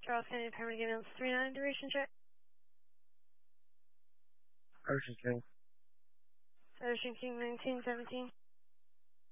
Charles Kennedy, Paramedic Ambulance 39, duration check. Ocean King. Ocean King 1917.